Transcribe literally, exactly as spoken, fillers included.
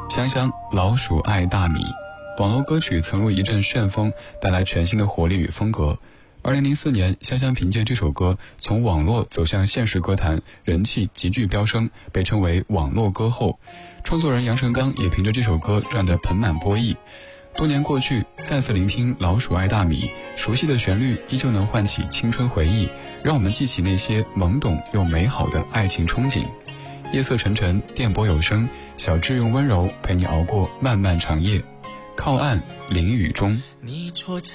香香，老鼠爱大米。网络歌曲曾如一阵旋风，带来全新的活力与风格。二零零四年，香香凭借这首歌从网络走向现实歌坛，人气急剧飙升，被称为网络歌后。创作人杨成刚也凭着这首歌赚得盆满钵溢。多年过去，再次聆听《老鼠爱大米》，熟悉的旋律依旧能唤起青春回忆，让我们记起那些懵懂又美好的爱情憧憬。夜色沉沉，电波有声，小智用温柔陪你熬过漫漫长夜。靠岸，淋雨中。 你戳